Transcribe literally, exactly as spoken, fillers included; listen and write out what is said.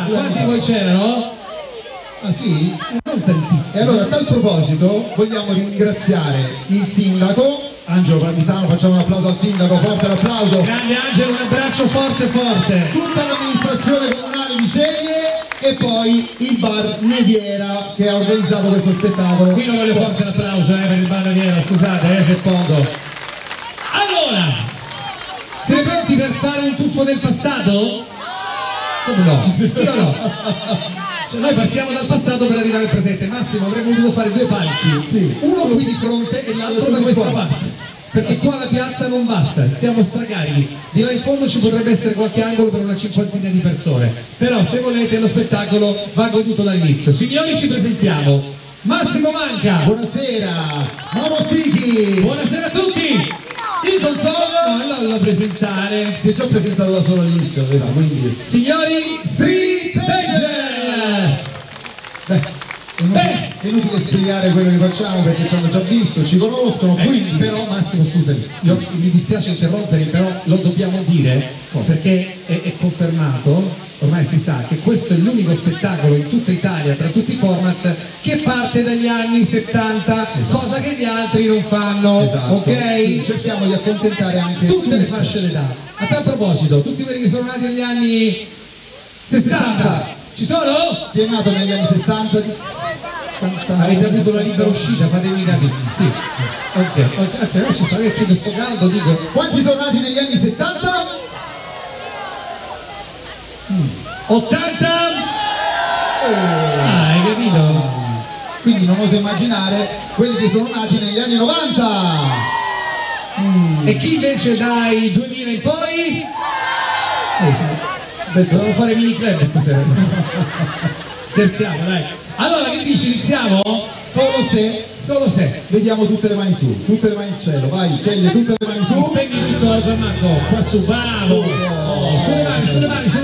quanti di voi c'erano? Ah sì? Non tantissimi. E allora a tal proposito vogliamo ringraziare il sindaco Angelo Parmisano, facciamo un applauso al sindaco, forte l'applauso. Grande Angelo, un abbraccio forte forte. Tutta l'amministrazione comunale di Ceglie e poi il bar Neviera che ha organizzato questo spettacolo. Qui non voglio forte l'applauso eh, per il bar Neviera, scusate eh, se pongo. Allora, siete pronti per fare un tuffo del passato? Come no? Sì o no? Cioè noi partiamo dal passato per arrivare al presente. Massimo, avremmo voluto fare due palchi, sì. Uno qui di fronte e l'altro da questa parte, perché qua la piazza non basta, siamo stracarichi. Di là in fondo ci potrebbe essere qualche angolo per una cinquantina di persone, però se volete lo spettacolo va goduto dall'inizio. Signori, ci presentiamo Massimo Manca. Buonasera, Mauro Stichi. Buonasera a tutti. Il console no, non lo presentare, si è già presentato da solo all'inizio, quindi signori, Street Danger. Beh, è inutile, è inutile spiegare quello che facciamo perché ci hanno già visto, ci conoscono, eh, quindi però Massimo scusami, io, mi dispiace interrompere, però lo dobbiamo dire perché è, è confermato, ormai si sa che questo è l'unico spettacolo in tutta Italia, tra tutti i format, che parte dagli anni settanta, esatto. Cosa che gli altri non fanno, esatto. Ok? Quindi cerchiamo di accontentare anche tutte le fasce d'età. A tal proposito, tutti quelli che sono nati negli anni sessanta, ci sono? Chi è nato negli anni sessanta? Avete avuto la libera uscita, fatemi capire. Sì. Ok, ok, ok, ci sta, che chiedo sto caldo, dico. Quanti sono nati negli anni settanta? ottanta? Ah, hai capito? Quindi non oso immaginare quelli che sono nati negli anni novanta. Mm. E chi invece dai duemila in poi? Beh, dobbiamo fare mini club stasera. Scherziamo, dai. Allora, che dici, iniziamo? Solo se, solo se. Vediamo tutte le mani su, tutte le mani in cielo, vai, Ceglie, tutte le mani su. Spegni tutto, Gianmarco, qua su, bravo. Oh, sulle mani, sulle mani, sulle